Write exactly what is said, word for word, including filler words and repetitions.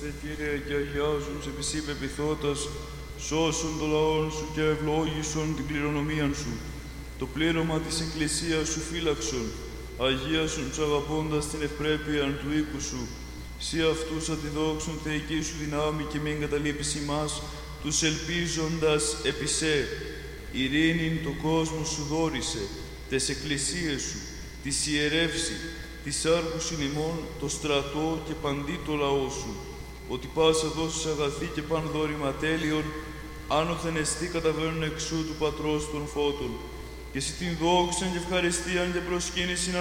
Θε Κύριε και αγιάζουν σε πισή πεπιθώτας, σώσον το λαόν σου και ευλόγησον την κληρονομίαν σου. Το πλήρωμα της Εκκλησίας σου φύλαξον, αγίασον τους αγαπώντας την ευπρέπεια του οίκου σου. Σύ αυτούς αντιδόξουν θεϊκή σου δυνάμει και μην καταλείπεις ημάς, τους ελπίζοντας επί σε. Ειρήνην το κόσμο σου δόρισε, τες εκκλησίες σου, της ιερεύση, της άρχουσιν ημών, το στρατό και παντί το λαό σου. Ότι πάσα δώσεις αγαθή και παν δόρημα τέλειον, άνωθεν εστί καταβαίνουν εξού του Πατρός των φώτων. Και εσύ την δόξαν και ευχαριστίαν και προσκύνησιν